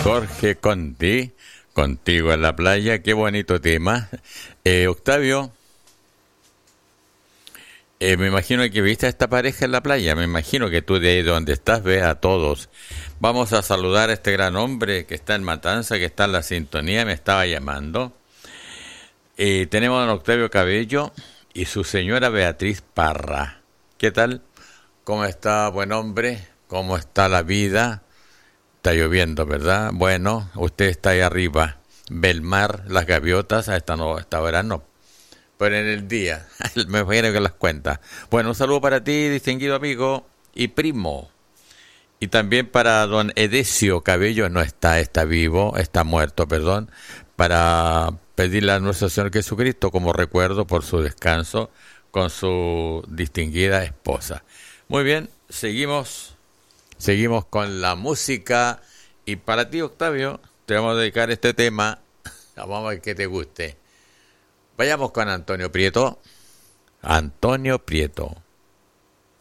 Jorge Conti, Contigo en la Playa, qué bonito tema. Octavio, me imagino que viste a esta pareja en la playa, me imagino que tú de ahí donde estás ves a todos. Vamos a saludar a este gran hombre que está en Matanza, que está en la sintonía, me estaba llamando. Tenemos a don Octavio Cabello y su señora Beatriz Parra. ¿Qué tal? ¿Cómo está, buen hombre? ¿Cómo está la vida? Está lloviendo, ¿verdad? Bueno, usted está ahí arriba. Ve el mar, las gaviotas, a esta hora no. Pero en el día, me imagino que las cuenta. Bueno, un saludo para ti, distinguido amigo y primo. Y también para don Edesio Cabello, no está, está vivo, está muerto, perdón, para pedirle a nuestro Señor Jesucristo como recuerdo por su descanso con su distinguida esposa. Muy bien, seguimos con la música. Y para ti, Octavio, te vamos a dedicar este tema. Vamos a ver que te guste. Vayamos con Antonio Prieto. Antonio Prieto.